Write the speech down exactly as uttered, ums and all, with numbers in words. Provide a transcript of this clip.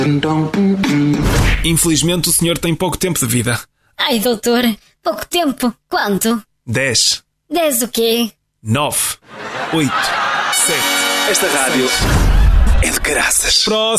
Infelizmente o senhor tem pouco tempo de vida. Ai, doutor, pouco tempo. Quanto? Dez. Dez o quê? Nove. Oito. Sete. Esta rádio é de caraças. Próximo.